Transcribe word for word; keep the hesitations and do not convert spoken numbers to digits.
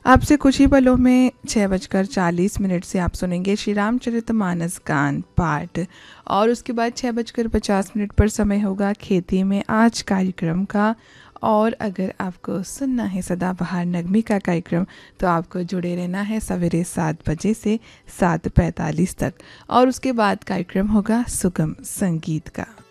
आपसे कुछ ही पलों में छः बजकर चालीस मिनट से आप सुनेंगे श्री रामचरितमानस गान पाठ, और उसके बाद छः बजकर पचास मिनट पर समय होगा खेती में आज कार्यक्रम का। और अगर आपको सुनना है सदाबहार नगमे का कार्यक्रम तो आपको जुड़े रहना है सवेरे सात बजे से सात पैंतालीस तक, और उसके बाद कार्यक्रम होगा सुगम संगीत का।